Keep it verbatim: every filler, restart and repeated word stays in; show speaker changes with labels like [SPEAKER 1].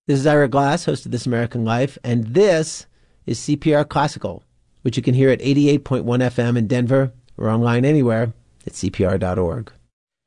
[SPEAKER 1] This is Ira Glass, host of This American Life, and this is C P R Classical, which you can hear at eighty-eight point one F M in Denver or online anywhere at C P R dot org.